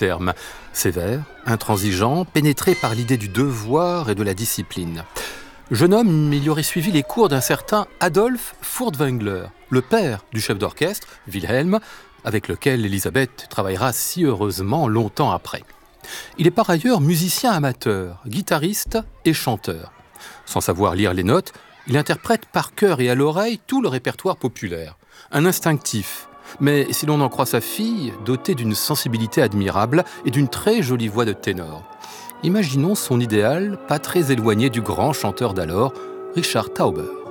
terme. Sévère, intransigeant, pénétré par l'idée du devoir et de la discipline. Jeune homme, il y aurait suivi les cours d'un certain Adolf Furtwängler, le père du chef d'orchestre, Wilhelm, avec lequel Elisabeth travaillera si heureusement longtemps après. Il est par ailleurs musicien amateur, guitariste et chanteur. Sans savoir lire les notes, il interprète par cœur et à l'oreille tout le répertoire populaire. Un instinctif, mais si l'on en croit sa fille, doté d'une sensibilité admirable et d'une très jolie voix de ténor. Imaginons son idéal, pas très éloigné du grand chanteur d'alors, Richard Tauber.